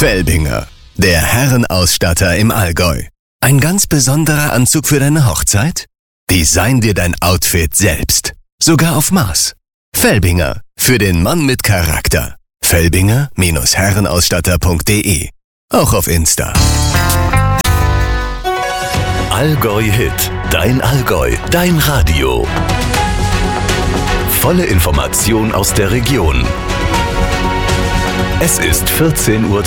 Felbinger, der Herrenausstatter im Allgäu. Ein ganz besonderer Anzug für deine Hochzeit? Design dir dein Outfit selbst. Sogar auf Maß. Felbinger, für den Mann mit Charakter. Felbinger-Herrenausstatter.de. Auch auf Insta. Allgäu Hit. Dein Allgäu. Dein Radio. Volle Information aus der Region. Es ist 14:30 Uhr.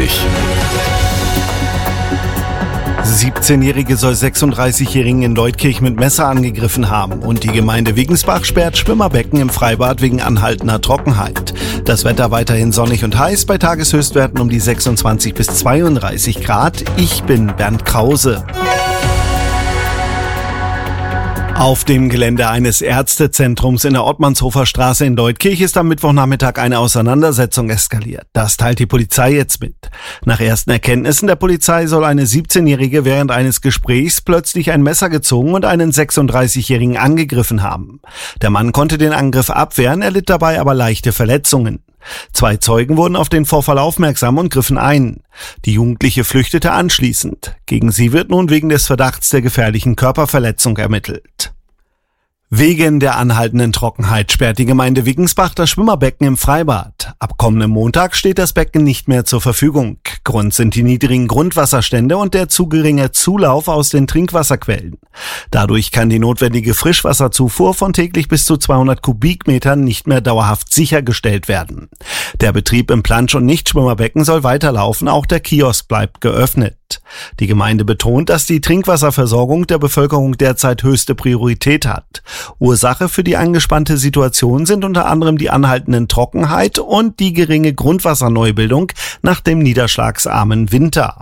17-Jährige soll 36-Jährigen in Leutkirch mit Messer angegriffen haben und die Gemeinde Wiggensbach sperrt Schwimmerbecken im Freibad wegen anhaltender Trockenheit. Das Wetter weiterhin sonnig und heiß, bei Tageshöchstwerten um die 26 bis 32 Grad. Ich bin Bernd Krause. Auf dem Gelände eines Ärztezentrums in der Ottmannshofer Straße in Leutkirch ist am Mittwochnachmittag eine Auseinandersetzung eskaliert. Das teilt die Polizei jetzt mit. Nach ersten Erkenntnissen der Polizei soll eine 17-Jährige während eines Gesprächs plötzlich ein Messer gezogen und einen 36-Jährigen angegriffen haben. Der Mann konnte den Angriff abwehren, erlitt dabei aber leichte Verletzungen. 2 Zeugen wurden auf den Vorfall aufmerksam und griffen ein. Die Jugendliche flüchtete anschließend. Gegen sie wird nun wegen des Verdachts der gefährlichen Körperverletzung ermittelt. Wegen der anhaltenden Trockenheit sperrt die Gemeinde Wiggensbach das Schwimmerbecken im Freibad. Ab kommendem Montag steht das Becken nicht mehr zur Verfügung. Grund sind die niedrigen Grundwasserstände und der zu geringe Zulauf aus den Trinkwasserquellen. Dadurch kann die notwendige Frischwasserzufuhr von täglich bis zu 200 Kubikmetern nicht mehr dauerhaft sichergestellt werden. Der Betrieb im Plansch- und Nichtschwimmerbecken soll weiterlaufen, auch der Kiosk bleibt geöffnet. Die Gemeinde betont, dass die Trinkwasserversorgung der Bevölkerung derzeit höchste Priorität hat. Ursache für die angespannte Situation sind unter anderem die anhaltenden Trockenheit und die geringe Grundwasserneubildung nach dem niederschlagsarmen Winter.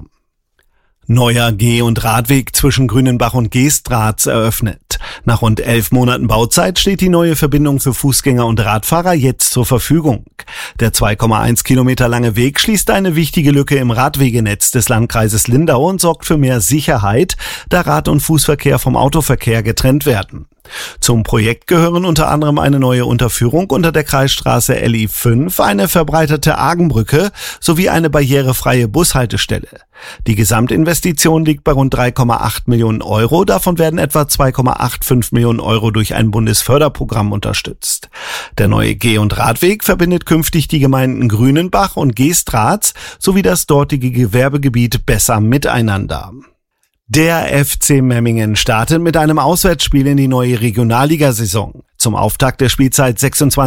Neuer Geh- und Radweg zwischen Grünenbach und Geestratz eröffnet. Nach rund 11 Monaten Bauzeit steht die neue Verbindung für Fußgänger und Radfahrer jetzt zur Verfügung. Der 2,1 Kilometer lange Weg schließt eine wichtige Lücke im Radwegenetz des Landkreises Lindau und sorgt für mehr Sicherheit, da Rad- und Fußverkehr vom Autoverkehr getrennt werden. Zum Projekt gehören unter anderem eine neue Unterführung unter der Kreisstraße LI5, eine verbreiterte Argenbrücke sowie eine barrierefreie Bushaltestelle. Die Gesamtinvestition liegt bei rund 3,8 Millionen Euro, davon werden etwa 2,85 Millionen Euro durch ein Bundesförderprogramm unterstützt. Der neue Geh- und Radweg verbindet künftig die Gemeinden Grünenbach und Geestratz sowie das dortige Gewerbegebiet besser miteinander. Der FC Memmingen startet mit einem Auswärtsspiel in die neue Regionalligasaison. Zum Auftakt der Spielzeit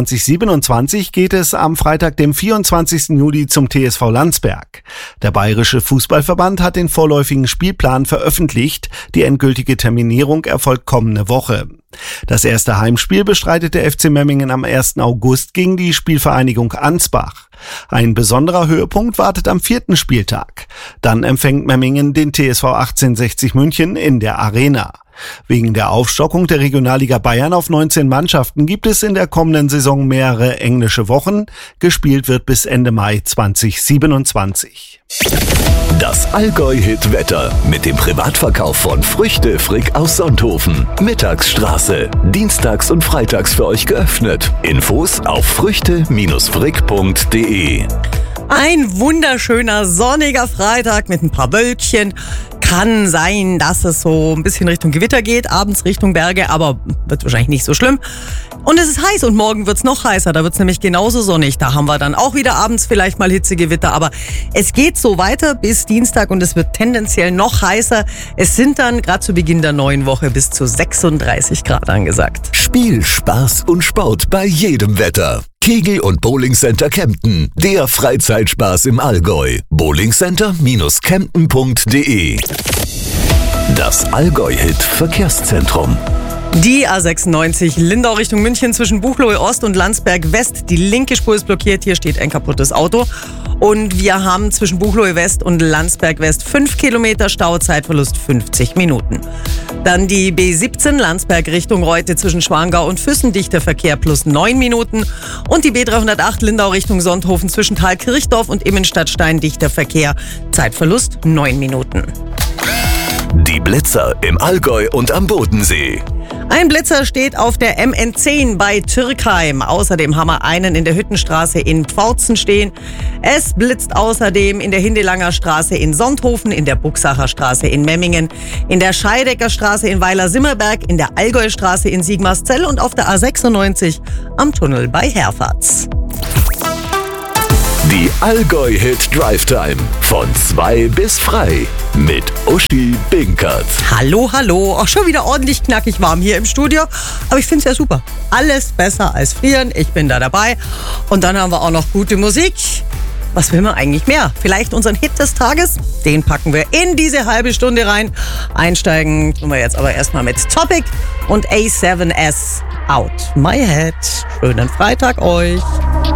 26/27 geht es am Freitag, dem 24. Juli zum TSV Landsberg. Der Bayerische Fußballverband hat den vorläufigen Spielplan veröffentlicht. Die endgültige Terminierung erfolgt kommende Woche. Das erste Heimspiel bestreitet der FC Memmingen am 1. August gegen die Spielvereinigung Ansbach. Ein besonderer Höhepunkt wartet am 4. Spieltag. Dann empfängt Memmingen den TSV 1860 München in der Arena. Wegen der Aufstockung der Regionalliga Bayern auf 19 Mannschaften gibt es in der kommenden Saison mehrere englische Wochen. Gespielt wird bis Ende Mai 2027. Das Allgäu-Hit-Wetter mit dem Privatverkauf von Früchte Frick aus Sonthofen. Mittagsstraße. Dienstags und freitags für euch geöffnet. Infos auf früchte-frick.de. Ein wunderschöner sonniger Freitag mit ein paar Wölkchen. Kann sein, dass es so ein bisschen Richtung Gewitter geht, abends Richtung Berge, aber wird wahrscheinlich nicht so schlimm. Und es ist heiß und morgen wird's noch heißer, da wird's nämlich genauso sonnig. Da haben wir dann auch wieder abends vielleicht mal Hitzegewitter, aber es geht so weiter bis Dienstag und es wird tendenziell noch heißer. Es sind dann gerade zu Beginn der neuen Woche bis zu 36 Grad angesagt. Spiel, Spaß und Sport bei jedem Wetter. Kegel- und Bowlingcenter Kempten, der Freizeitspaß im Allgäu. bowlingcenter-kempten.de. Das Allgäu-Hit Verkehrszentrum. Die A96 Lindau Richtung München zwischen Buchloe Ost und Landsberg West. Die linke Spur ist blockiert, hier steht ein kaputtes Auto. Und wir haben zwischen Buchloe West und Landsberg West 5 Kilometer Stau, Zeitverlust 50 Minuten. Dann die B17 Landsberg Richtung Reute zwischen Schwangau und Füssen, dichter Verkehr plus 9 Minuten. Und die B308 Lindau Richtung Sonthofen zwischen Thalkirchdorf und Immenstadtstein, dichter Verkehr, Zeitverlust 9 Minuten. Die Blitzer im Allgäu und am Bodensee. Ein Blitzer steht auf der MN10 bei Türkheim. Außerdem haben wir einen in der Hüttenstraße in Pforzen stehen. Es blitzt außerdem in der Hindelanger Straße in Sonthofen, in der Buchsacher Straße in Memmingen, in der Scheidecker Straße in Weiler-Simmerberg, in der Allgäustraße in Sigmarszell und auf der A96 am Tunnel bei Herfahrt. Die Allgäu-Hit Drive Time von 2 bis frei mit Uschi Binkert. Hallo, hallo. Auch schon wieder ordentlich knackig warm hier im Studio. Aber ich finde es ja super. Alles besser als frieren. Ich bin da dabei. Und dann haben wir auch noch gute Musik. Was will man eigentlich mehr? Vielleicht unseren Hit des Tages? Den packen wir in diese halbe Stunde rein. Einsteigen tun wir jetzt aber erstmal mit Topic und A7S Out My Head. Schönen Freitag euch.